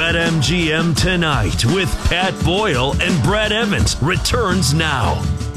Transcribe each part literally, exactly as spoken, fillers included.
BetMGM Tonight with Pat Boyle and Brad Evans returns now.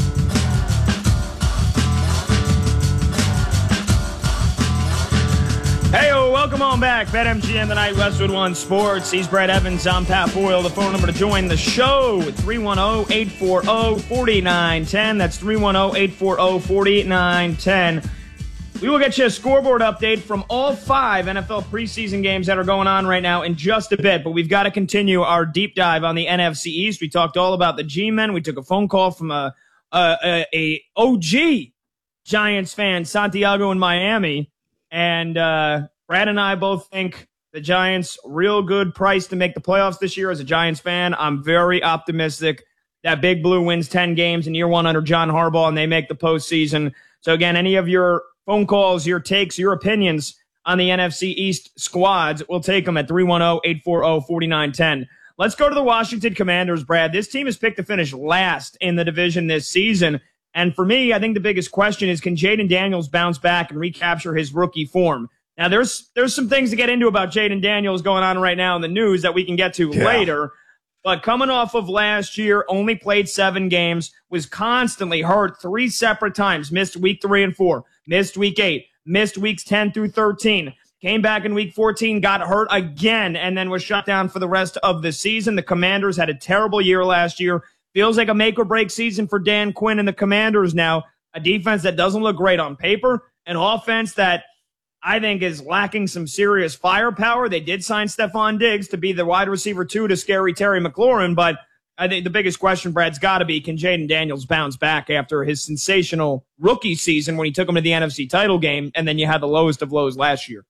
Hey, welcome on back. BetMGM Tonight, Westwood One Sports. He's Brad Evans. I'm Pat Boyle. The phone number to join the show, three one zero, eight four zero, four nine one zero. That's three one zero, eight four zero, four nine one zero. We will get you a scoreboard update from all five N F L preseason games that are going on right now in just a bit, but we've got to continue our deep dive on the N F C East. We talked all about the G-men. We took a phone call from a, a, a, a O G Giants fan, Santiago in Miami, and uh, Brad and I both think the Giants, real good price to make the playoffs this year. As a Giants fan, I'm very optimistic that Big Blue wins ten games in year one under John Harbaugh and they make the postseason. So again, any of your phone calls, your takes, your opinions on the N F C East squads, we'll take them at three one zero, eight four zero, four nine one zero. Let's go to the Washington Commanders, Brad. This team is picked to finish last in the division this season. And for me, I think the biggest question is, can Jaden Daniels bounce back and recapture his rookie form? Now, there's there's some things to get into about Jaden Daniels going on right now in the news that we can get to yeah. later. But coming off of last year, only played seven games, was constantly hurt three separate times, missed week three and four, missed week eight, missed weeks ten through thirteen, came back in week fourteen, got hurt again, and then was shut down for the rest of the season. The Commanders had a terrible year last year. Feels like a make-or-break season for Dan Quinn and the Commanders now. A defense that doesn't look great on paper, an offense that I think is lacking some serious firepower. They did sign Stephon Diggs to be the wide receiver two to scary Terry McLaurin, but I think the biggest question, Brad's got to be, can Jaden Daniels bounce back after his sensational rookie season when he took him to the N F C title game, and then you had the lowest of lows last year?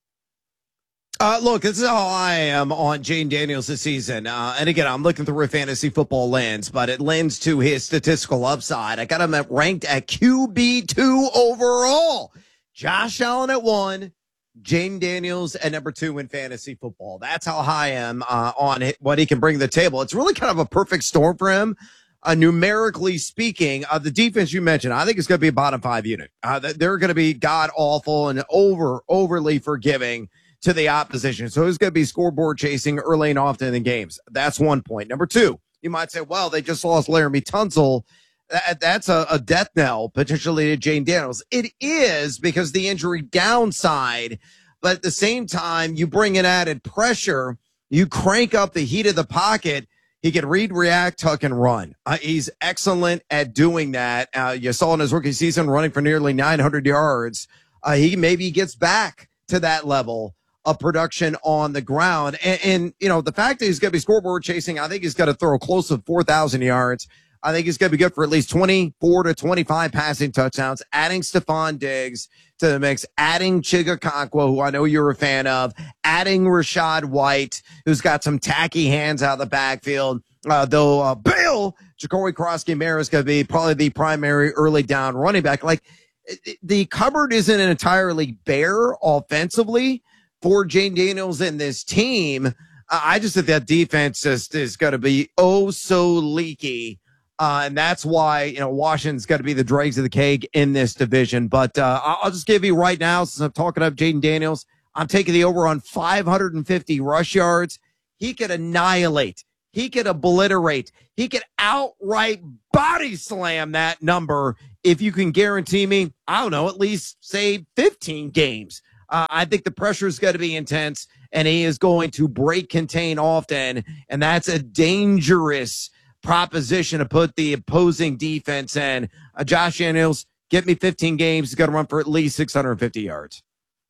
Uh, look, this is how I am on Jaden Daniels this season. Uh, and again, I'm looking through a fantasy football lens, but it lends to his statistical upside. I got him at ranked at Q B two overall. Josh Allen at one. Jaden Daniels at number two in fantasy football. That's how high I am uh, on it, what he can bring to the table. It's really kind of a perfect storm for him. Uh, numerically speaking, uh, the defense you mentioned, I think it's going to be a bottom five unit. Uh, they're going to be god awful and over overly forgiving to the opposition. So it's going to be scoreboard chasing early and often in the games. That's one point. Number two, you might say, well, they just lost Laramie Tunsil. That, that's a, a death knell potentially to Jaden Daniels. It is, because the injury downside, but at the same time, you bring in added pressure, you crank up the heat of the pocket. He can read, react, tuck, and run. Uh, he's excellent at doing that. Uh, you saw in his rookie season running for nearly nine hundred yards. Uh, he maybe gets back to that level of production on the ground. And, and you know, the fact that he's going to be scoreboard chasing, I think he's going to throw close to four thousand yards. I think he's going to be good for at least twenty-four to twenty-five passing touchdowns, adding Stephon Diggs to the mix, adding Chigakonkwo, who I know you're a fan of, adding Rashad White, who's got some tacky hands out of the backfield. Uh, though, uh, Bill, Jacory Krosky-Mara is going to be probably the primary early down running back. Like, the cupboard isn't entirely bare offensively for Jaden Daniels and this team. I just think that defense is, is going to be oh so leaky. Uh, and that's why, you know, Washington's got to be the dregs of the cake in this division. But uh, I'll just give you right now, since I'm talking about Jaden Daniels, I'm taking the over on five hundred fifty rush yards. He could annihilate. He could obliterate. He could outright body slam that number if you can guarantee me, I don't know, at least, say, fifteen games. Uh, I think the pressure is going to be intense, and he is going to break contain often, and that's a dangerous proposition to put the opposing defense in. Uh, Josh Daniels, get me fifteen games. He's got to run for at least six hundred fifty yards.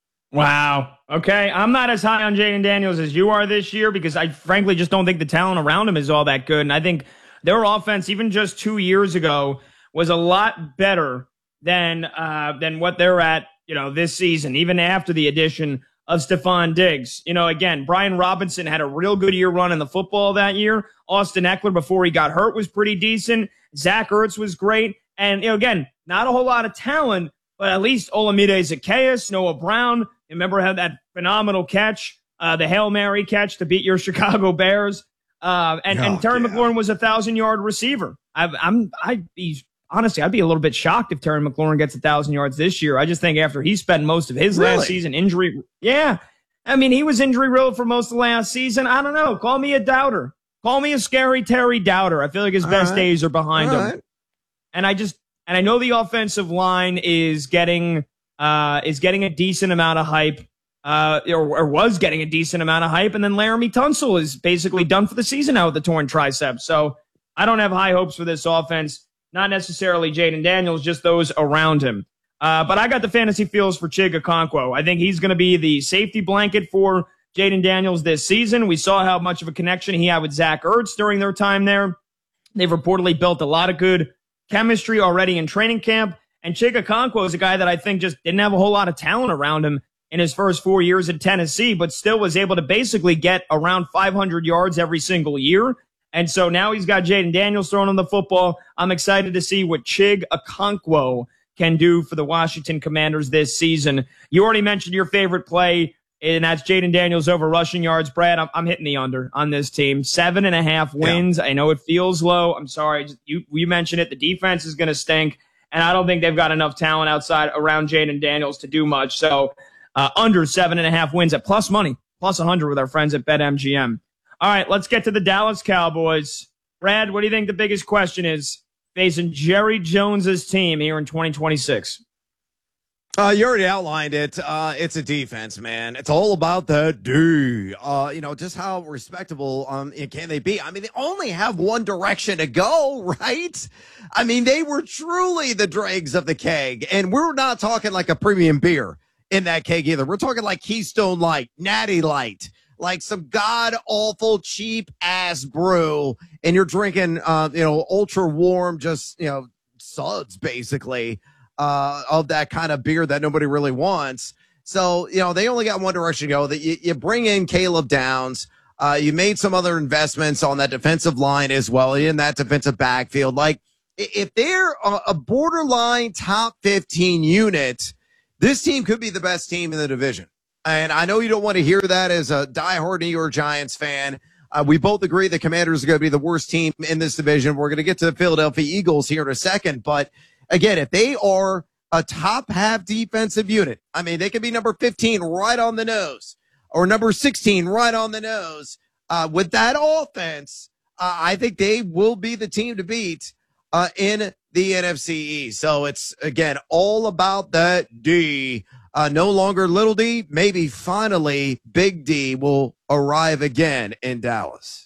Wow. Okay. I'm not as high on Jaden Daniels as you are this year, because I frankly just don't think the talent around him is all that good. And I think their offense, even just two years ago, was a lot better than uh, than what they're at, you know, this season, even after the addition of Stephon Diggs. You know, again, Brian Robinson had a real good year running the football that year. Austin Eckler, before he got hurt, was pretty decent. Zach Ertz was great. And, you know, again, not a whole lot of talent, but at least Olamide Zaccheaus, Noah Brown, remember, had that phenomenal catch, uh, the Hail Mary catch to beat your Chicago Bears. Uh, and, oh, and Terry yeah. McLaurin was a thousand-yard receiver. I've, I'm, I'd be, honestly, I'd be a little bit shocked if Terry McLaurin gets a thousand yards this year. I just think after he spent most of his really? last season injury, yeah, I mean, he was injury riddled for most of last season. I don't know. Call me a doubter. Call me a scary Terry doubter. I feel like his All best right. days are behind All him. Right. And I just, and I know the offensive line is getting, uh, is getting a decent amount of hype, uh, or, or was getting a decent amount of hype. And then Laramie Tunsil is basically done for the season now with the torn tricep. So I don't have high hopes for this offense. Not necessarily Jaden Daniels, just those around him. Uh, but I got the fantasy feels for Chig Okonkwo. I think he's going to be the safety blanket for Jaden Daniels this season. We saw how much of a connection he had with Zach Ertz during their time there. They've reportedly built a lot of good chemistry already in training camp. And Chig Okonkwo is a guy that I think just didn't have a whole lot of talent around him in his first four years at Tennessee, but still was able to basically get around five hundred yards every single year. And so now he's got Jaden Daniels throwing on the football. I'm excited to see what Chig Okonkwo can do for the Washington Commanders this season. You already mentioned your favorite play, and that's Jaden Daniels over rushing yards. Brad, I'm, I'm hitting the under on this team. Seven and a half wins. Yeah. I know it feels low. I'm sorry. You, you mentioned it. The defense is going to stink, and I don't think they've got enough talent outside around Jaden Daniels to do much. So uh, under seven and a half wins at plus money, plus one hundred with our friends at BetMGM. All right, let's get to the Dallas Cowboys. Brad, what do you think the biggest question is facing Jerry Jones's team here in twenty twenty-six? Uh, you already outlined it. Uh, it's a defense, man. It's all about the D. Uh, you know, just how respectable um can they be? I mean, they only have one direction to go, right? I mean, they were truly the dregs of the keg, and we're not talking like a premium beer in that keg either. We're talking like Keystone Light, Natty Light, like some god-awful, cheap-ass brew, and you're drinking, uh, you know, ultra-warm, just, you know, suds, basically, uh, of that kind of beer that nobody really wants. So, you know, they only got one direction to go. That you, you bring in Caleb Downs. Uh, you made some other investments on that defensive line as well, in that defensive backfield. Like, if they're a borderline top fifteen unit, this team could be the best team in the division. And I know you don't want to hear that as a diehard New York Giants fan. Uh, we both agree the Commanders are going to be the worst team in this division. We're going to get to the Philadelphia Eagles here in a second. But again, if they are a top half defensive unit, I mean, they could be number fifteen right on the nose or number sixteen right on the nose. Uh, with that offense, uh, I think they will be the team to beat uh, in the N F C East. So it's, again, all about that D. Uh, no longer little D, maybe finally Big D will arrive again in Dallas.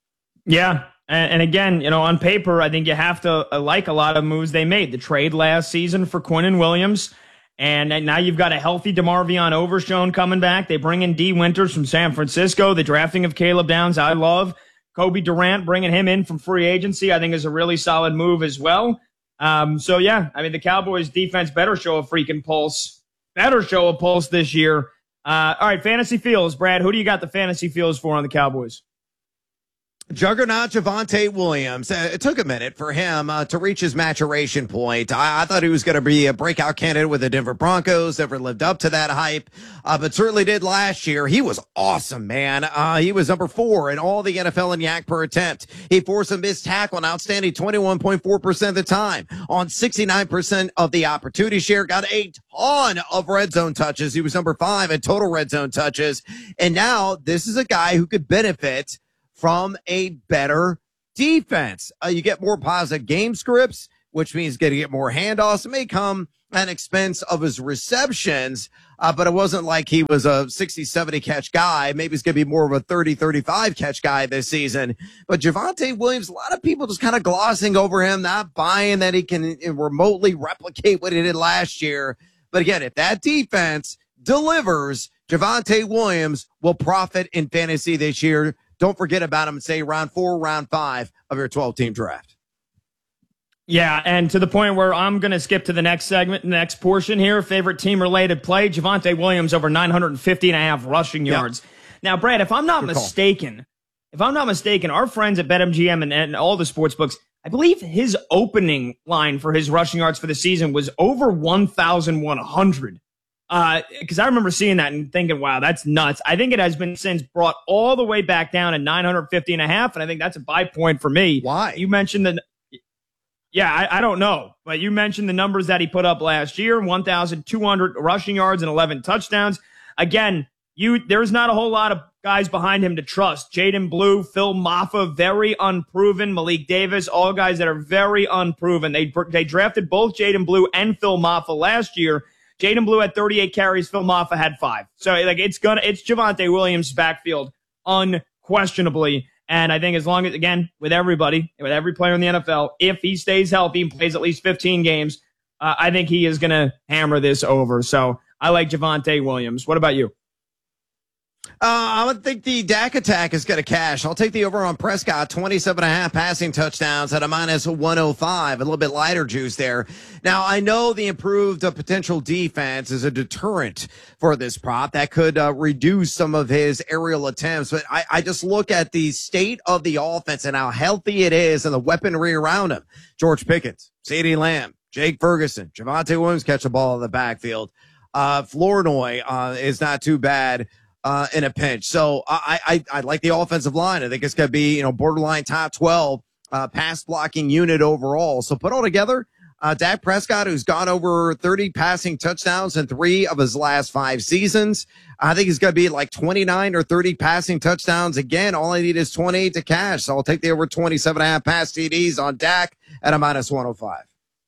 Yeah. And, and again, you know, on paper, I think you have to uh, like a lot of moves they made. The trade last season for Quinnen Williams. And, and now you've got a healthy DeMarvion Overshown coming back. They bring in D. Winters from San Francisco. The drafting of Caleb Downs, I love. Kobe Durant, bringing him in from free agency, I think is a really solid move as well. Um, so, yeah, I mean, the Cowboys defense better show a freaking pulse. Better show a pulse this year. Uh, all right, fantasy feels. Brad, who do you got the fantasy feels for on the Cowboys? Juggernaut Javonte Williams. Uh, it took a minute for him uh, to reach his maturation point. I, I thought he was going to be a breakout candidate with the Denver Broncos. Never lived up to that hype, uh, but certainly did last year. He was awesome, man. Uh, he was number four in all the N F L in yak per attempt. He forced a missed tackle, an outstanding twenty-one point four percent of the time on sixty-nine percent of the opportunity share. Got a ton of red zone touches. He was number five in total red zone touches. And now this is a guy who could benefit from a better defense. Uh, you get more positive game scripts, which means getting get more handoffs. It may come at expense of his receptions, uh, but it wasn't like he was a sixty, seventy catch guy. Maybe he's going to be more of a thirty, thirty-five catch guy this season. But Javonte Williams, a lot of people just kind of glossing over him, not buying that he can remotely replicate what he did last year. But again, if that defense delivers, Javonte Williams will profit in fantasy this year. Don't forget about him, say round four, round five of your twelve-team draft. Yeah, and to the point where I'm going to skip to the next segment, next portion here, favorite team-related play, Javonte Williams over nine hundred fifty and a half rushing yards. Yep. Now, Brad, if I'm not Good mistaken, call. if I'm not mistaken, our friends at BetMGM and, and all the sports books, I believe his opening line for his rushing yards for the season was over one thousand one hundred. Uh, because I remember seeing that and thinking, wow, that's nuts. I think it has been since brought all the way back down to nine hundred fifty and a half, and I think that's a buy point for me. Why? You mentioned the, yeah, I, I don't know, but you mentioned the numbers that he put up last year, one thousand two hundred rushing yards and eleven touchdowns. Again, you there's not a whole lot of guys behind him to trust. Jaden Blue, Phil Maffa, very unproven. Malik Davis, all guys that are very unproven. They they drafted both Jaden Blue and Phil Maffa last year. Jaden Blue had thirty-eight carries. Phil Maffa had five. So like it's gonna it's Javonte Williams' backfield unquestionably. And I think as long as, again, with everybody, with every player in the N F L, if he stays healthy and plays at least fifteen games, uh, I think he is going to hammer this over. So I like Javonte Williams. What about you? Uh, I would think the Dak attack is going to cash. I'll take the over on Prescott, twenty-seven and a half passing touchdowns at a minus one oh five, a little bit lighter juice there. Now, I know the improved uh, potential defense is a deterrent for this prop that could uh, reduce some of his aerial attempts, but I, I just look at the state of the offense and how healthy it is and the weaponry around him. George Pickens, CeeDee Lamb, Jake Ferguson, Javonte Williams catch a ball in the backfield. Uh, Flournoy uh, is not too bad. Uh, in a pinch. So I, I, I like the offensive line. I think it's going to be, you know, borderline top twelve, uh, pass blocking unit overall. So put all together, uh, Dak Prescott, who's gone over thirty passing touchdowns in three of his last five seasons. I think he's going to be like twenty-nine or thirty passing touchdowns again. All I need is twenty-eight to cash. So I'll take the over twenty-seven and a half pass T Ds on Dak at a minus one oh five.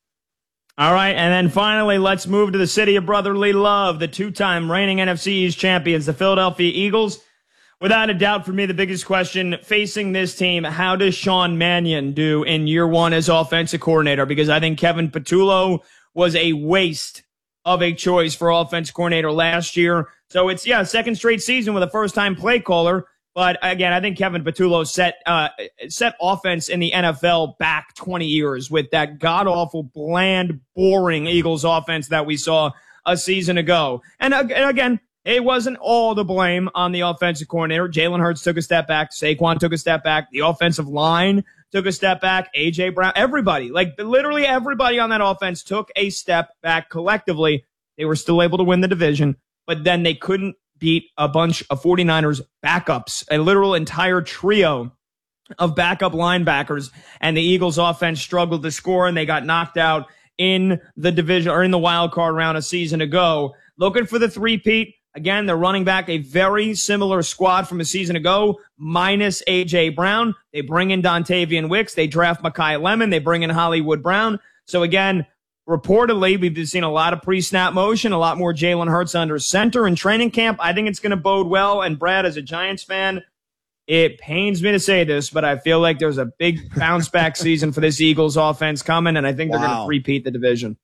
All right, and then finally, let's move to the city of brotherly love, the two-time reigning N F C East champions, the Philadelphia Eagles. Without a doubt, for me, the biggest question facing this team, how does Sean Mannion do in year one as offensive coordinator? Because I think Kevin Patullo was a waste of a choice for offensive coordinator last year. So it's, yeah, second straight season with a first-time play caller. But again, I think Kevin Patullo set uh, set offense in the N F L back twenty years with that god-awful, bland, boring Eagles offense that we saw a season ago. And, uh, and again, it wasn't all the blame on the offensive coordinator. Jalen Hurts took a step back. Saquon took a step back. The offensive line took a step back. A J Brown, everybody, like literally everybody on that offense took a step back collectively. They were still able to win the division, but then they couldn't beat a bunch of 49ers backups, a literal entire trio of backup linebackers, and the Eagles offense struggled to score, and they got knocked out in the division or in the wild card round a season ago. Looking for the three-peat. Again, they're running back a very similar squad from a season ago, minus A J Brown. They bring in Dontavian Wicks. They draft Mekhi Lemon. They bring in Hollywood Brown. So again, reportedly, we've seen a lot of pre-snap motion, a lot more Jalen Hurts under center in training camp. I think it's going to bode well. And Brad, as a Giants fan, it pains me to say this, but I feel like there's a big bounce-back season for this Eagles offense coming, and I think they're wow. going to repeat the division.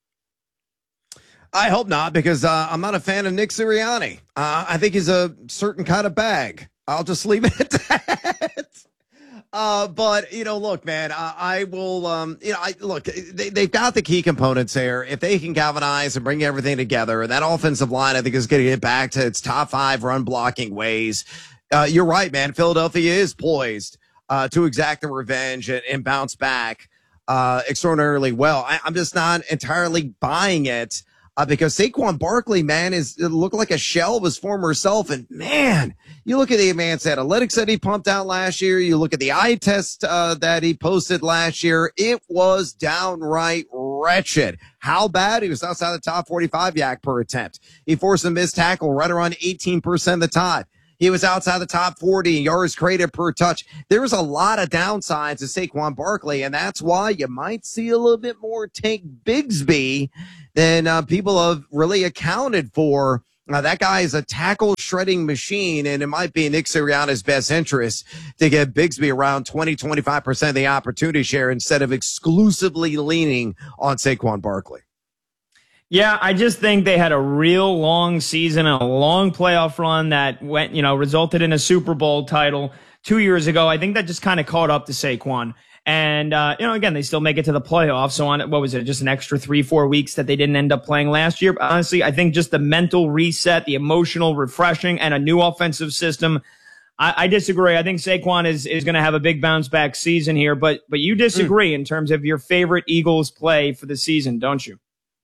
I hope not, because uh, I'm not a fan of Nick Sirianni. Uh, I think he's a certain kind of bag. I'll just leave it at that. Uh, but, you know, look, man, I, I will, um, you know, I look, they, they've got the key components there. If they can galvanize and bring everything together, and that offensive line, I think, is going to get back to its top five run blocking ways. Uh, you're right, man. Philadelphia is poised, uh, to exact the revenge and, and bounce back, uh, extraordinarily well. I, I'm just not entirely buying it. Uh, because Saquon Barkley, man, is it looked like a shell of his former self. And man, you look at the advanced analytics that he pumped out last year. You look at the eye test uh, that he posted last year. It was downright wretched. How bad? He was outside the top forty-five yak per attempt. He forced a missed tackle right around eighteen percent of the time. He was outside the top forty in yards created per touch. There was a lot of downsides to Saquon Barkley, and that's why you might see a little bit more Tank Bigsby than uh, people have really accounted for. Uh, that guy is a tackle shredding machine, and it might be Nick Sirianni's best interest to get Bigsby around twenty, twenty-five percent of the opportunity share instead of exclusively leaning on Saquon Barkley. Yeah, I just think they had a real long season, a long playoff run that went, you know, resulted in a Super Bowl title two years ago. I think that just kind of caught up to Saquon. And, uh, you know, again, they still make it to the playoffs. So on, what was it, just an extra three, four weeks that they didn't end up playing last year. But honestly, I think just the mental reset, the emotional refreshing, and a new offensive system. I, I disagree. I think Saquon is, is going to have a big bounce back season here. But, but you disagree mm. in terms of your favorite Eagles play for the season, don't you?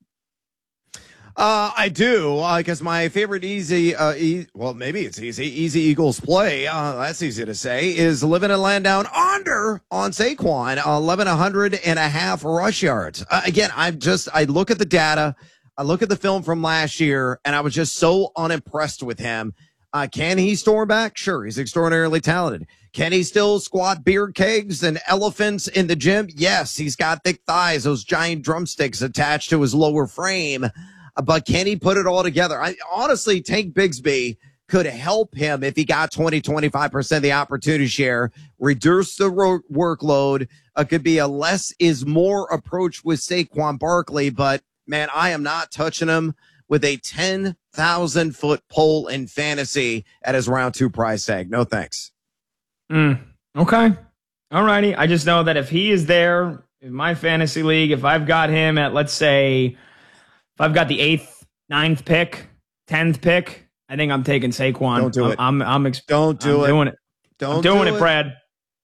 Uh, I do, because uh, my favorite easy, uh, e- well, maybe it's easy, easy Eagles play, uh, that's easy to say, is living and laying down under on Saquon, eleven hundred and a half rush yards. Uh, again, I'm just, I look at the data, I look at the film from last year, and I was just so unimpressed with him. Uh, can he storm back? Sure, he's extraordinarily talented. Can he still squat beer kegs and elephants in the gym? Yes, he's got thick thighs, those giant drumsticks attached to his lower frame. Uh, but can he put it all together? I honestly, Tank Bigsby could help him if he got twenty, twenty-five percent of the opportunity share, reduce the ro- workload. Uh, could be a less is more approach with Saquon Barkley, but man, I am not touching him with a ten thousand foot pole in fantasy at his round two price tag. No thanks. Mm, okay. All righty. I just know that if he is there in my fantasy league, if I've got him at, let's say, if I've got the eighth, ninth pick, tenth pick, I think I'm taking Saquon. Don't do I'm, it. I'm, I'm, ex- Don't do I'm it. doing it. Don't I'm doing do it, it. Brad.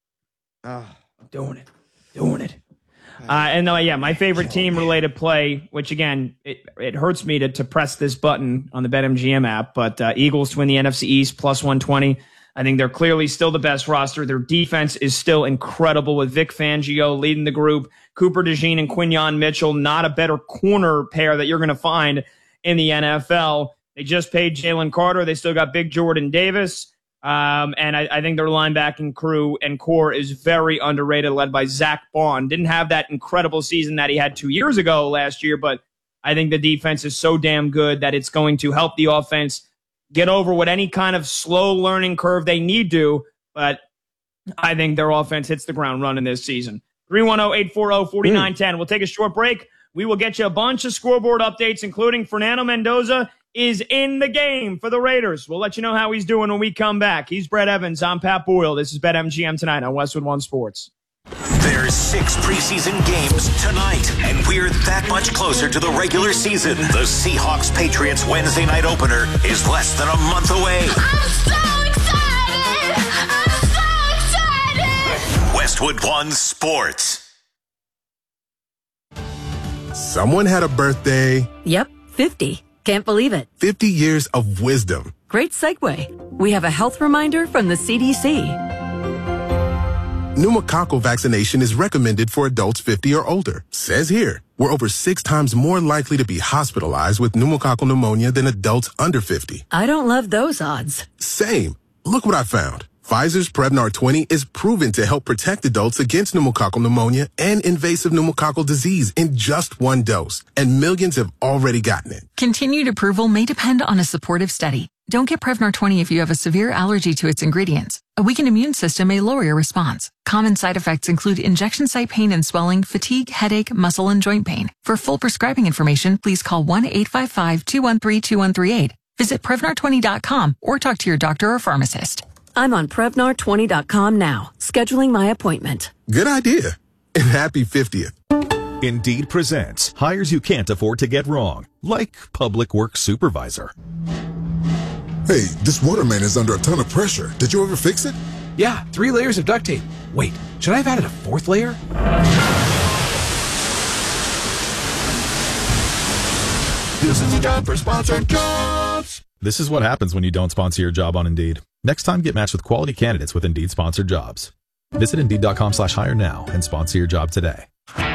Oh. I'm doing it. Doing it. Uh, and uh, yeah, my favorite team-related play, which again, it, it hurts me to, to press this button on the BetMGM app, but uh, Eagles to win the N F C East plus one twenty. I think they're clearly still the best roster. Their defense is still incredible with Vic Fangio leading the group. Cooper DeJean and Quinyon Mitchell, not a better corner pair that you're going to find in the N F L. They just paid Jalen Carter. They still got Big Jordan Davis. Um, and I, I think their linebacking crew and core is very underrated, led by Zach Bond. Didn't have that incredible season that he had two years ago last year, but I think the defense is so damn good that it's going to help the offense get over what any kind of slow learning curve they need to. But I think their offense hits the ground running this season. three one zero, eight four zero, four nine one zero. We'll take a short break. We will get you a bunch of scoreboard updates, including Fernando Mendoza is in the game for the Raiders. We'll let you know how he's doing when we come back. He's Brett Evans. I'm Pat Boyle. This is BetMGM tonight on Westwood One Sports. There's six preseason games tonight, and we're that much closer to the regular season. The Seahawks-Patriots Wednesday night opener is less than a month away. I'm so excited! I'm so excited! Westwood One Sports. Someone had a birthday. Yep, fifty. Can't believe it. fifty years of wisdom. Great segue. We have a health reminder from the C D C. Pneumococcal vaccination is recommended for adults fifty or older. Says here, we're over six times more likely to be hospitalized with pneumococcal pneumonia than adults under fifty. I don't love those odds. Same. Look what I found. Pfizer's Prevnar twenty is proven to help protect adults against pneumococcal pneumonia and invasive pneumococcal disease in just one dose. And millions have already gotten it. Continued approval may depend on a supportive study. Don't get Prevnar twenty if you have a severe allergy to its ingredients. A weakened immune system may lower your response. Common side effects include injection site pain and swelling, fatigue, headache, muscle, and joint pain. For full prescribing information, please call one eight five five, two one three, two one three eight. Visit Prevnar twenty dot com or talk to your doctor or pharmacist. I'm on Prevnar twenty dot com now, scheduling my appointment. Good idea. And happy fiftieth. Indeed presents hires you can't afford to get wrong, like public works supervisor. Hey, this water main is under a ton of pressure. Did you ever fix it? Yeah, three layers of duct tape. Wait, should I have added a fourth layer? This is a job for sponsored jobs. This is what happens when you don't sponsor your job on Indeed. Next time, get matched with quality candidates with Indeed sponsored jobs. Visit Indeed.com slash hire now and sponsor your job today.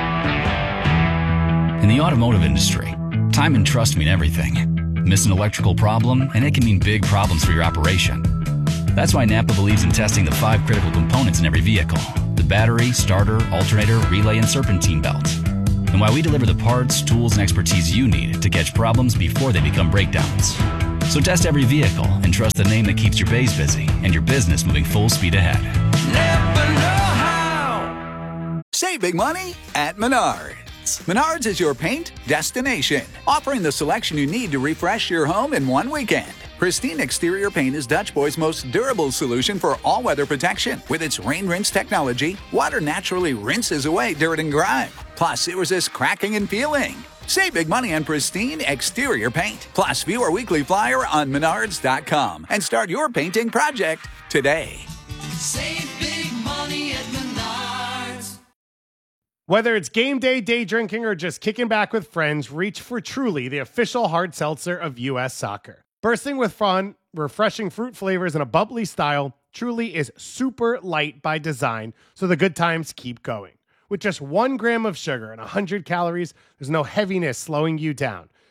In the automotive industry, time and trust mean everything. Miss an electrical problem, and it can mean big problems for your operation. That's why Napa believes in testing the five critical components in every vehicle: the battery, starter, alternator, relay, and serpentine belt. And why we deliver the parts, tools, and expertise you need to catch problems before they become breakdowns. So test every vehicle and trust the name that keeps your bays busy and your business moving full speed ahead. Never know how. Save big money at Menards. Menards is your paint destination, offering the selection you need to refresh your home in one weekend. Pristine Exterior Paint is Dutch Boy's most durable solution for all-weather protection. With its rain rinse technology, water naturally rinses away dirt and grime. Plus, it resists cracking and peeling. Save big money on Pristine Exterior Paint. Plus, view our weekly flyer on menards dot com and start your painting project today. Save big money at Menards. Whether it's game day, day drinking, or just kicking back with friends, reach for Truly, the official hard seltzer of U S Soccer. Bursting with fun, refreshing fruit flavors, and a bubbly style, Truly is super light by design, so the good times keep going. With just one gram of sugar and one hundred calories, there's no heaviness slowing you down.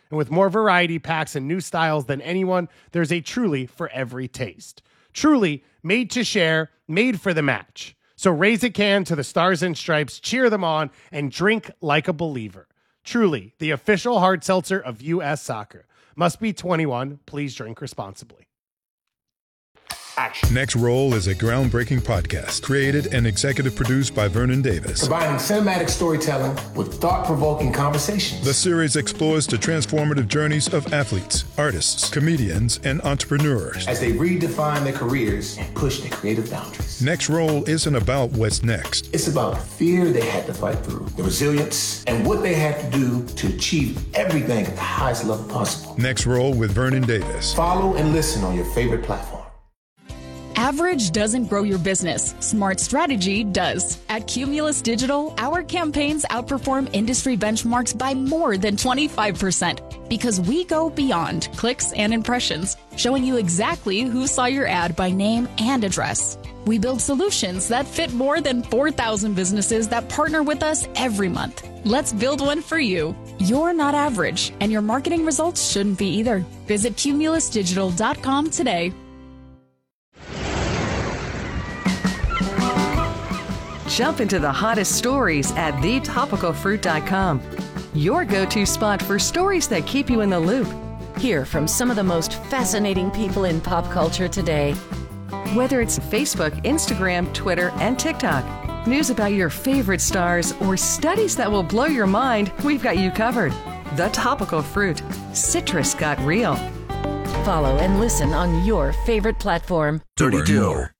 And with more variety packs and new styles than anyone, there's a Truly for every taste. Truly, made to share, made for the match. So raise a can to the Stars and Stripes, cheer them on, and drink like a believer. Truly, the official hard seltzer of U S Soccer. Must be twenty-one. Please drink responsibly. Action. Next Roll is a groundbreaking podcast created and executive produced by Vernon Davis. Combining cinematic storytelling with thought-provoking conversations. The series explores the transformative journeys of athletes, artists, comedians, and entrepreneurs as they redefine their careers and push their creative boundaries. Next Roll isn't about what's next. It's about the fear they had to fight through, the resilience, and what they had to do to achieve everything at the highest level possible. Next Roll with Vernon Davis. Follow and listen on your favorite platform. Average doesn't grow your business. Smart strategy does. At Cumulus Digital, our campaigns outperform industry benchmarks by more than twenty-five percent because we go beyond clicks and impressions, showing you exactly who saw your ad by name and address. We build solutions that fit more than four thousand businesses that partner with us every month. Let's build one for you. You're not average, and your marketing results shouldn't be either. Visit cumulus digital dot com today. Jump into the hottest stories at the topical fruit dot com. Your go-to spot for stories that keep you in the loop. Hear from some of the most fascinating people in pop culture today. Whether it's Facebook, Instagram, Twitter, and TikTok, news about your favorite stars, or studies that will blow your mind, we've got you covered. The Topical Fruit. Citrus got real. Follow and listen on your favorite platform. thirty-two.